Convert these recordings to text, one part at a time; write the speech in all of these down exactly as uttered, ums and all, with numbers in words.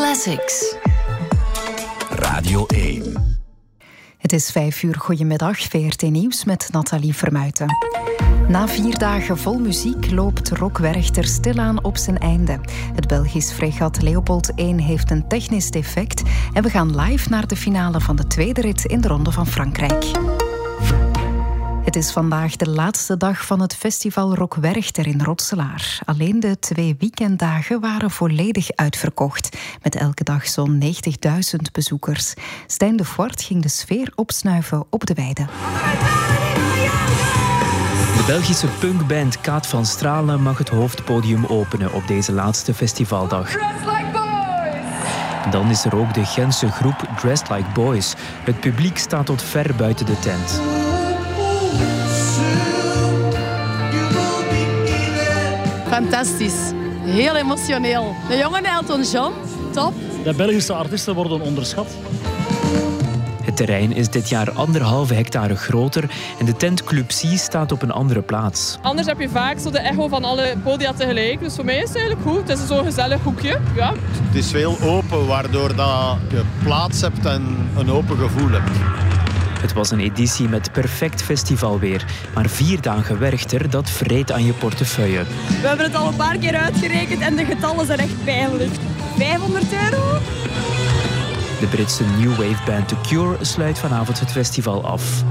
Classics. Radio één. Het is vijf uur. Goedemiddag. V R T Nieuws met Nathalie Vermuijten. Na vier dagen vol muziek loopt Rock Werchter stilaan op zijn einde. Het Belgisch fregat Leopold één heeft een technisch defect en we gaan live naar de finale van de tweede rit in de Ronde van Frankrijk. Het is vandaag de laatste dag van het festival Rock Werchter in Rotselaar. Alleen de twee weekenddagen waren volledig uitverkocht, met elke dag zo'n negentigduizend bezoekers. Stijn de Voort ging de sfeer opsnuiven op de weide. De Belgische punkband Kaat van Stralen mag het hoofdpodium openen op deze laatste festivaldag. Dan is er ook de Gentse groep Dressed Like Boys. Het publiek staat tot ver buiten de tent. Fantastisch. Heel emotioneel. De jonge Elton John, top. De Belgische artiesten worden onderschat. Het terrein is dit jaar anderhalve hectare groter en de tent Club C staat op een andere plaats. Anders heb je vaak zo de echo van alle podia tegelijk. Dus voor mij is het eigenlijk goed. Het is zo'n gezellig hoekje. Ja. Het is veel open, waardoor dat je plaats hebt en een open gevoel hebt. Het was een editie met perfect festivalweer. Maar vier dagen Werchter, dat vreet aan je portefeuille. We hebben het al een paar keer uitgerekend en de getallen zijn echt pijnlijk. vijfhonderd euro? De Britse new wave band The Cure sluit vanavond het festival af.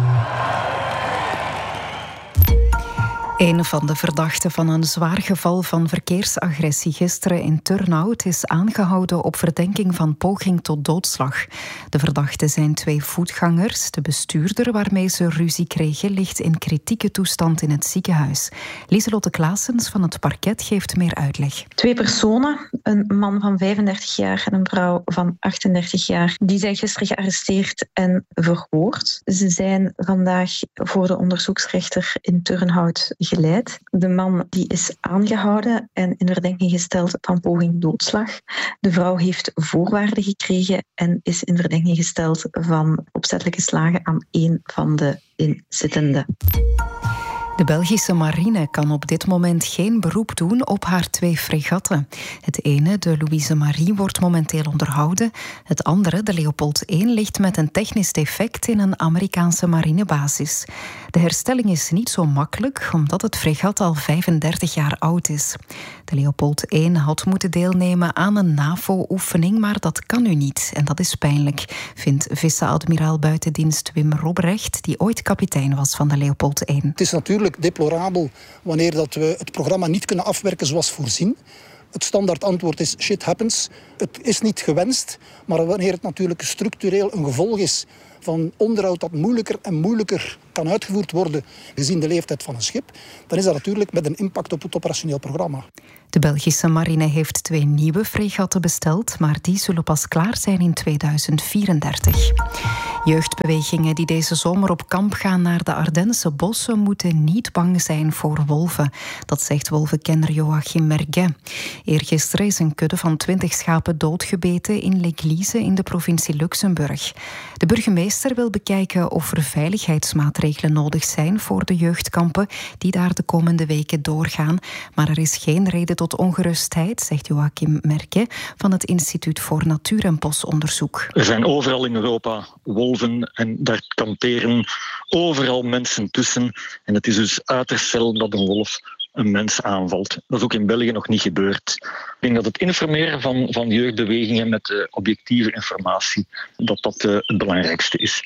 Een van de verdachten van een zwaar geval van verkeersagressie gisteren in Turnhout is aangehouden op verdenking van poging tot doodslag. De verdachten zijn twee voetgangers. De bestuurder waarmee ze ruzie kregen ligt in kritieke toestand in het ziekenhuis. Lieselotte Claessens van het parket geeft meer uitleg. Twee personen, een man van vijfendertig jaar en een vrouw van achtendertig jaar, die zijn gisteren gearresteerd en verhoord. Ze zijn vandaag voor de onderzoeksrechter in Turnhout geleid. De man die is aangehouden en in verdenking gesteld van poging doodslag. De vrouw heeft voorwaarden gekregen en is in verdenking gesteld van opzettelijke slagen aan één van de inzittenden. De Belgische marine kan op dit moment geen beroep doen op haar twee fregatten. Het ene, de Louise Marie, wordt momenteel onderhouden. Het andere, de Leopold één, ligt met een technisch defect in een Amerikaanse marinebasis. De herstelling is niet zo makkelijk, omdat het fregat al vijfendertig jaar oud is. De Leopold één had moeten deelnemen aan een NAVO-oefening, maar dat kan nu niet. En dat is pijnlijk, vindt vice-admiraal buitendienst Wim Robrecht, die ooit kapitein was van de Leopold één. Het is natuurlijk deplorabel wanneer dat we het programma niet kunnen afwerken zoals voorzien. Het standaard antwoord is shit happens. Het is niet gewenst, maar wanneer het natuurlijk structureel een gevolg is van onderhoud dat moeilijker en moeilijker kan uitgevoerd worden gezien de leeftijd van een schip, dan is dat natuurlijk met een impact op het operationeel programma. De Belgische marine heeft twee nieuwe fregatten besteld, maar die zullen pas klaar zijn in tweeduizend vierendertig. Jeugdbewegingen die deze zomer op kamp gaan naar de Ardense bossen moeten niet bang zijn voor wolven. Dat zegt wolvenkenner Joachim Merguet. Eergisteren is een kudde van twintig schapen doodgebeten in L'Église in de provincie Luxemburg. De burgemeester wil bekijken of er veiligheidsmaatregelen nodig zijn voor de jeugdkampen die daar de komende weken doorgaan. Maar er is geen reden tot ongerustheid, zegt Joachim Merguet van het Instituut voor Natuur- en Bosonderzoek. Er zijn overal in Europa wolven en daar kamperen overal mensen tussen. En het is dus uiterst zelden dat een wolf een mens aanvalt. Dat is ook in België nog niet gebeurd. Ik denk dat het informeren van, van jeugdbewegingen met uh, objectieve informatie, dat dat uh, het belangrijkste is.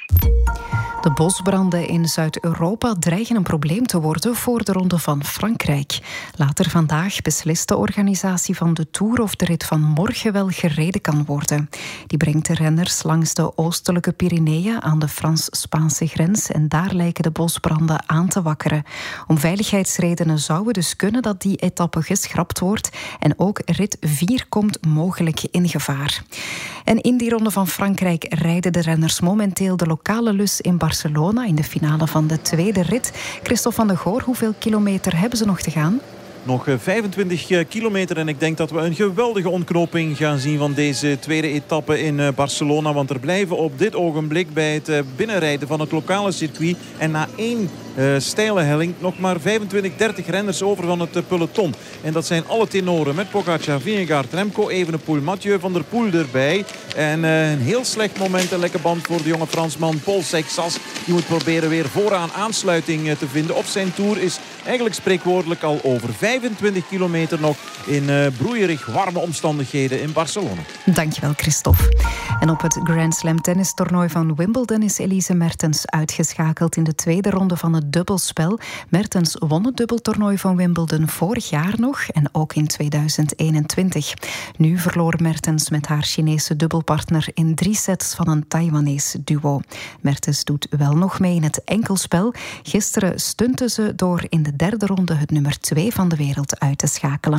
De bosbranden in Zuid-Europa dreigen een probleem te worden voor de Ronde van Frankrijk. Later vandaag beslist de organisatie van de Tour of de rit van morgen wel gereden kan worden. Die brengt de renners langs de oostelijke Pyreneeën aan de Frans-Spaanse grens en daar lijken de bosbranden aan te wakkeren. Om veiligheidsredenen zou het dus kunnen dat die etappe geschrapt wordt en ook rit vier komt mogelijk in gevaar. En in die Ronde van Frankrijk rijden de renners momenteel de lokale lus in Barcelona in de finale van de tweede rit. Christophe van de Goor, hoeveel kilometer hebben ze nog te gaan? Nog vijfentwintig kilometer en ik denk dat we een geweldige ontknoping gaan zien van deze tweede etappe in Barcelona. Want er blijven op dit ogenblik bij het binnenrijden van het lokale circuit en na één uh, steile helling. Nog maar vijfentwintig, dertig renners over van het uh, peloton. En dat zijn alle tenoren met Pogacar, Vingegaard, Remco, Evenepoel, Mathieu van der Poel erbij. En uh, een heel slecht moment, een lekke band voor de jonge Fransman Paul Seixas. Die moet proberen weer vooraan aansluiting uh, te vinden. Op zijn Tour is eigenlijk spreekwoordelijk al over. vijfentwintig kilometer nog in uh, broeierig warme omstandigheden in Barcelona. Dankjewel, Christophe. En op het Grand Slam tennistoernooi van Wimbledon is Elise Mertens uitgeschakeld in de tweede ronde van het dubbelspel. Mertens won het dubbeltoernooi van Wimbledon vorig jaar nog en ook in tweeduizend eenentwintig. Nu verloor Mertens met haar Chinese dubbelpartner in drie sets van een Taiwanese duo. Mertens doet wel nog mee in het enkelspel. Gisteren stunte ze door in de derde ronde het nummer twee van de wereld uit te schakelen.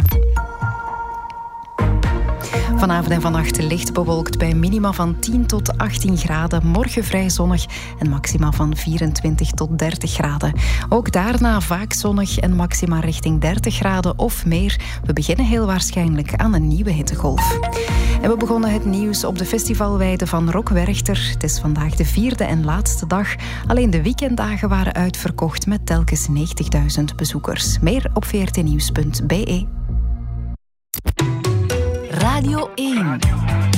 Vanavond en vannacht licht bewolkt bij minima van tien tot achttien graden. Morgen vrij zonnig en maxima van vierentwintig tot dertig graden. Ook daarna vaak zonnig en maxima richting dertig graden of meer. We beginnen heel waarschijnlijk aan een nieuwe hittegolf. En we begonnen het nieuws op de festivalweide van Rock Werchter. Het is vandaag de vierde en laatste dag. Alleen de weekenddagen waren uitverkocht met telkens negentigduizend bezoekers. Meer op v r t nieuws punt b e. Radio één.